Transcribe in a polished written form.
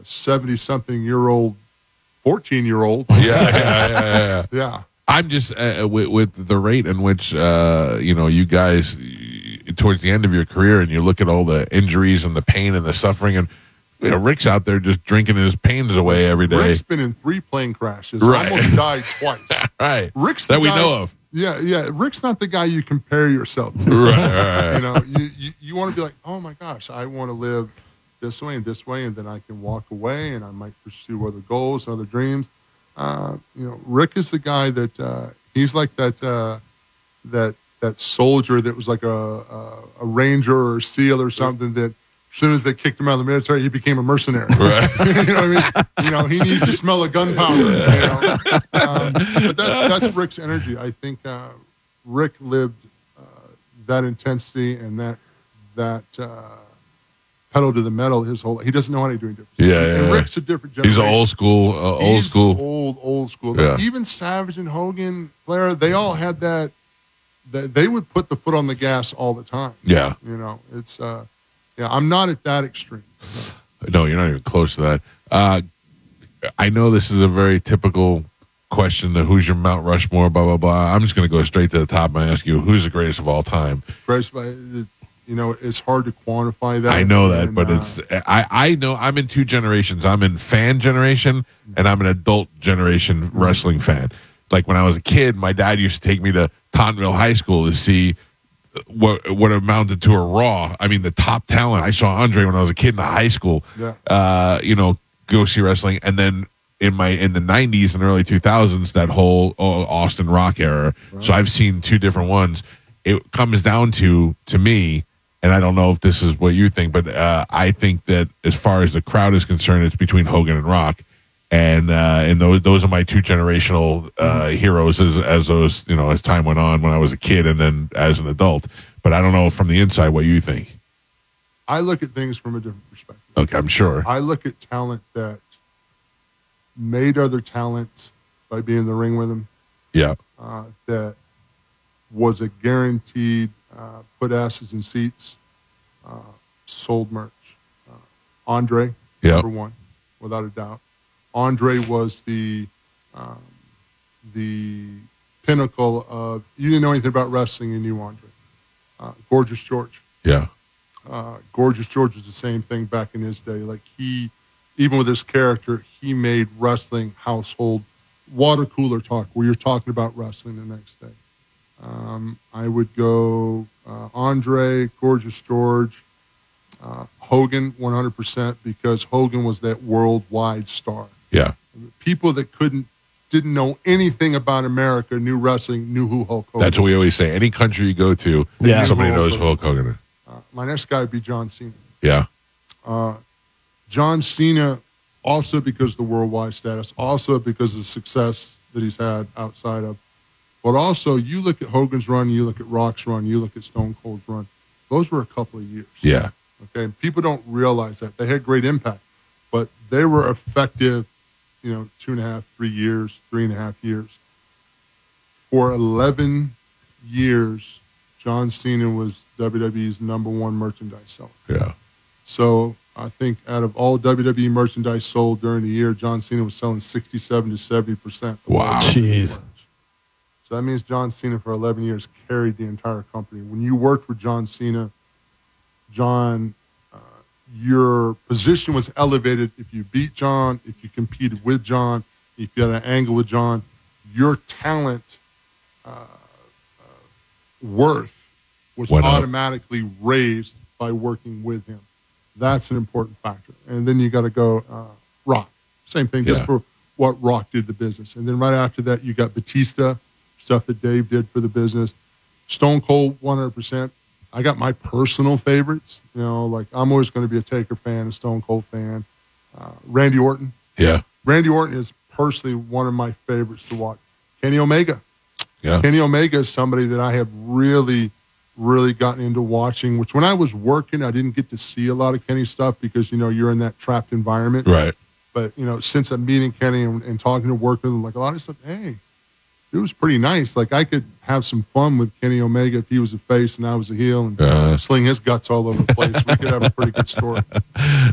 70-something-year-old, 14-year-old. Yeah. I'm just with the rate in which you guys towards the end of your career, and you look at all the injuries and the pain and the suffering, and Rick's out there just drinking his pains away every day. Rick's been in 3 plane crashes. Right. Almost died twice. Right. Rick's that the we guy, know of. Yeah. Rick's not the guy you compare yourself to. Right. You want to be like, oh my gosh, I want to live this way, and then I can walk away, and I might pursue other goals, other dreams. Rick is the guy that he's like that soldier that was like a ranger or a SEAL or something that. As soon as they kicked him out of the military, he became a mercenary. Right. You know what I mean? He needs to smell the gunpowder. But that's Rick's energy. I think Rick lived that intensity and that pedal to the metal his whole life. He doesn't know how to do it different. And Rick's a different generation. He's old school. Old school. Yeah. Even Savage and Hogan, Flair, they all had that they would put the foot on the gas all the time. Yeah. It's I'm not at that extreme. No, you're not even close to that. I know this is a very typical question, who's your Mount Rushmore, blah, blah, blah. I'm just going to go straight to the top and ask you, who's the greatest of all time? Greatest, it's hard to quantify that. I know that, but I know I'm in 2 generations. I'm in fan generation, and I'm an adult generation wrestling fan. Like when I was a kid, my dad used to take me to Tauntonville High School to see what amounted to a Raw. I mean, the top talent. I saw Andre when I was a kid in high school. Yeah. Go see wrestling, and then in the 90s and early 2000s, that whole Austin Rock era. Right. So I've seen 2 different ones. It comes down to me, and I don't know if this is what you think, but I think that as far as the crowd is concerned, it's between Hogan and Rock. And those are my 2 generational heroes as those, as time went on when I was a kid and then as an adult. But I don't know from the inside what you think. I look at things from a different perspective. Okay, I'm sure. I look at talent that made other talent by being in the ring with them. Yeah. That was a guaranteed put asses in seats, sold merch. Andre, number 1, without a doubt. Andre was the pinnacle of, you didn't know anything about wrestling, you knew Andre. Gorgeous George. Yeah. Gorgeous George was the same thing back in his day. Like even with his character, he made wrestling household water cooler talk where you're talking about wrestling the next day. I would go Andre, Gorgeous George, Hogan 100% because Hogan was that worldwide star. Yeah. People that didn't know anything about America, knew wrestling, knew who Hulk Hogan was. That's what we always say. Any country you go to, somebody knows who Hulk Hogan is. My next guy would be John Cena. Yeah. John Cena, also because of the worldwide status, also because of the success that he's had outside of. But also, you look at Hogan's run, you look at Rock's run, you look at Stone Cold's run. Those were a couple of years. Yeah. Okay, people don't realize that. They had great impact, but they were effective, 2.5, 3 years, 3.5 years. For 11 years, John Cena was WWE's number 1 merchandise seller. Yeah. So I think out of all WWE merchandise sold during the year, John Cena was selling 67 to 70%. Wow. Jeez. So that means John Cena for 11 years carried the entire company. When you worked with John Cena, your position was elevated if you beat John, if you competed with John, if you had an angle with John. Your talent worth was automatically raised by working with him. That's an important factor. And then you got to go Rock. Same thing, just for what Rock did to the business. And then right after that, you got Batista, stuff that Dave did for the business. Stone Cold, 100%. I got my personal favorites. Like I'm always going to be a Taker fan, a Stone Cold fan. Randy Orton. Yeah. Randy Orton is personally one of my favorites to watch. Kenny Omega. Yeah. Kenny Omega is somebody that I have really, really gotten into watching, which when I was working, I didn't get to see a lot of Kenny stuff because, you're in that trapped environment. Right. But, since I'm meeting Kenny and talking to work with him, like a lot of stuff, hey, it was pretty nice. Like I could have some fun with Kenny Omega if he was a face and I was a heel and sling his guts all over the place. We could have a pretty good story.